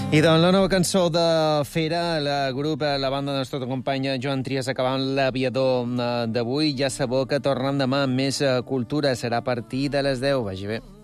I doncs la nova cançó de Fera, la banda de nostre company Joan Trias acabant l'aviador d'avui. Ja sabeu que tornen demà amb més cultura. Serà a partir de les 10. Vagi bé.